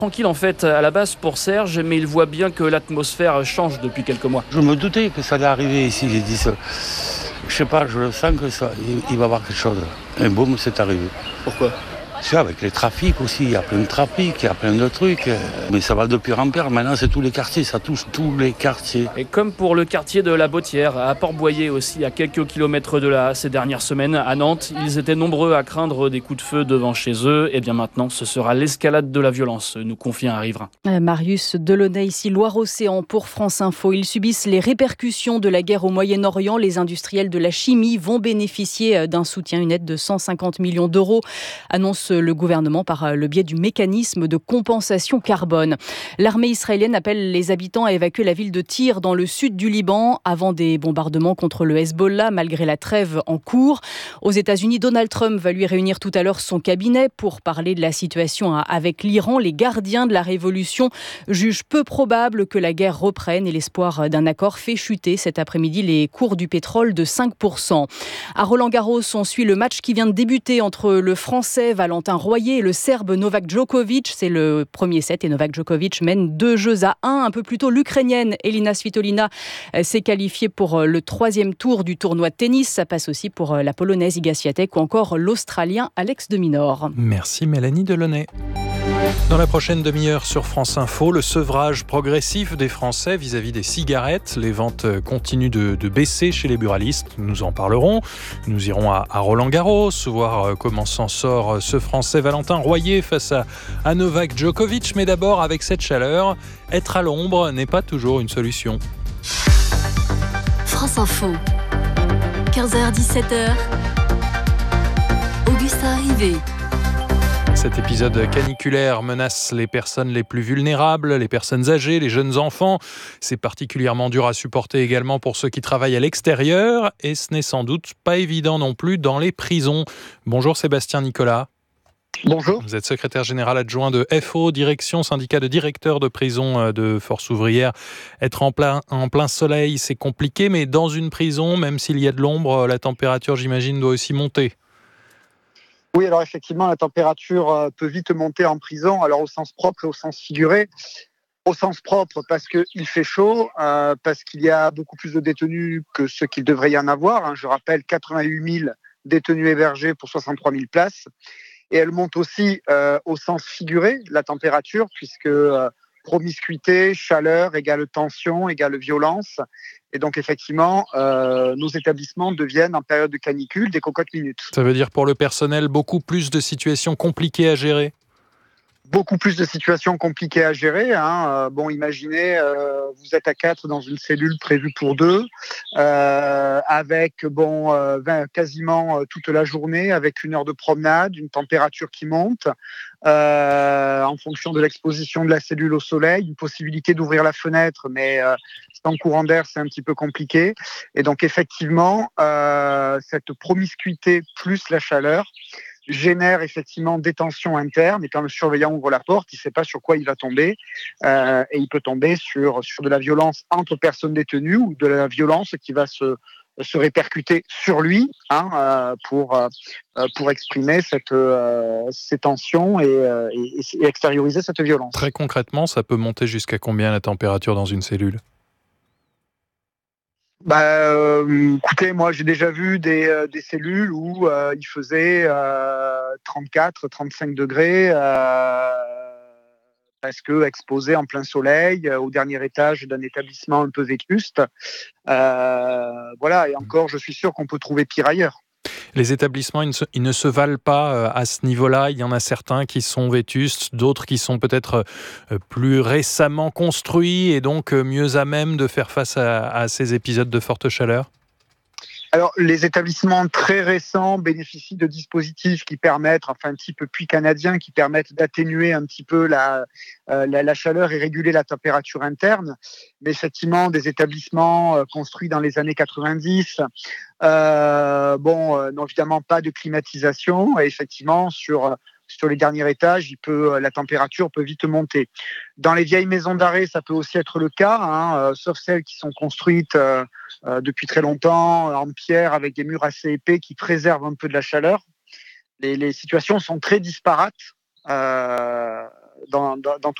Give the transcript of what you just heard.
Tranquille en fait à la base pour Serge, mais il voit bien que l'atmosphère change depuis quelques mois. Je me doutais que ça allait arriver ici, j'ai dit ça. Je sais pas, je le sens que ça, il va y avoir quelque chose. Et boum, c'est arrivé. Pourquoi ? Tu sais, avec les trafics aussi, il y a plein de trafics, il y a plein de trucs. Mais ça va de pire en pire. Maintenant, c'est tous les quartiers, ça touche tous les quartiers. Et comme pour le quartier de la Bottière, à Port-Boyer aussi, à quelques kilomètres de là, ces dernières semaines, à Nantes, ils étaient nombreux à craindre des coups de feu devant chez eux. Et bien maintenant, ce sera l'escalade de la violence, nous confie un riverain. Marius Delaunay, ici Loire-Océan pour France Info. Ils subissent les répercussions de la guerre au Moyen-Orient. Les industriels de la chimie vont bénéficier d'un soutien, une aide de 150 millions d'euros, annonce le gouvernement par le biais du mécanisme de compensation carbone. L'armée israélienne appelle les habitants à évacuer la ville de Tyr dans le sud du Liban avant des bombardements contre le Hezbollah malgré la trêve en cours. Aux États-Unis, Donald Trump va lui réunir tout à l'heure son cabinet pour parler de la situation avec l'Iran. Les gardiens de la révolution jugent peu probable que la guerre reprenne et l'espoir d'un accord fait chuter cet après-midi les cours du pétrole de 5%. À Roland-Garros, on suit le match qui vient de débuter entre le Français Valentin Royer et le Serbe Novak Djokovic. C'est le premier set et Novak Djokovic mène 2-1. Un peu plus tôt, l'Ukrainienne Elina Svitolina s'est qualifiée pour le 3e tour du tournoi de tennis. Ça passe aussi pour la Polonaise Iga Swiatek ou encore l'Australien Alex de Minaur. Merci Mélanie Delaunay. Dans la prochaine demi-heure sur France Info, le sevrage progressif des Français vis-à-vis des cigarettes. Les ventes continuent de baisser chez les buralistes. Nous en parlerons. Nous irons à Roland-Garros, voir comment s'en sort ce Français Valentin Royer face à Novak Djokovic. Mais d'abord, avec cette chaleur, être à l'ombre n'est pas toujours une solution. France Info, 15h-17h, Augustin Rivet. Cet épisode caniculaire menace les personnes les plus vulnérables, les personnes âgées, les jeunes enfants. C'est particulièrement dur à supporter également pour ceux qui travaillent à l'extérieur. Et ce n'est sans doute pas évident non plus dans les prisons. Bonjour Sébastien Nicolas. Bonjour. Vous êtes secrétaire général adjoint de FO, direction syndicat de directeurs de prison de Force ouvrière. Être en plein soleil, c'est compliqué, mais dans une prison, même s'il y a de l'ombre, la température, j'imagine, doit aussi monter. Oui, alors effectivement, la température peut vite monter en prison, alors au sens propre et au sens figuré. Au sens propre, parce qu'il fait chaud, parce qu'il y a beaucoup plus de détenus que ce qu'il devrait y en avoir. Je rappelle, 88 000 détenus hébergés pour 63 000 places. Et elle monte aussi au sens figuré, la température, puisque promiscuité, chaleur égale tension, égale violence. Et donc, effectivement, nos établissements deviennent, en période de canicule, des cocottes minutes. Ça veut dire pour le personnel, beaucoup plus de situations compliquées à gérer ? Beaucoup plus de situations compliquées à gérer. Imaginez, vous êtes à 4 dans une cellule prévue pour 2, avec quasiment toute la journée, avec 1 heure de promenade, une température qui monte, en fonction de l'exposition de la cellule au soleil, une possibilité d'ouvrir la fenêtre, mais sans courant d'air, c'est un petit peu compliqué. Et donc, effectivement, cette promiscuité plus la chaleur génère effectivement des tensions internes, et quand le surveillant ouvre la porte, il ne sait pas sur quoi il va tomber, et il peut tomber sur de la violence entre personnes détenues ou de la violence qui va se répercuter sur lui pour exprimer ces tensions et extérioriser cette violence. Très concrètement, ça peut monter jusqu'à combien la température dans une cellule ? Écoutez, moi j'ai déjà vu des cellules où il faisait 34, 35 degrés parce que exposé en plein soleil au dernier étage d'un établissement un peu vétuste. Et encore, je suis sûr qu'on peut trouver pire ailleurs. Les établissements, ils ne se valent pas à ce niveau-là. Il y en a certains qui sont vétustes, d'autres qui sont peut-être plus récemment construits et donc mieux à même de faire face à ces épisodes de forte chaleur. Alors, les établissements très récents bénéficient de dispositifs qui permettent, type puits canadien, qui permettent d'atténuer un petit peu la chaleur et réguler la température interne. Mais effectivement, des établissements construits dans les années 90, n'ont évidemment pas de climatisation. Et effectivement, sur les derniers étages, la température peut vite monter. Dans les vieilles maisons d'arrêt, ça peut aussi être le cas, sauf celles qui sont construites depuis très longtemps en pierre avec des murs assez épais qui préservent un peu de la chaleur. Les situations sont très disparates dans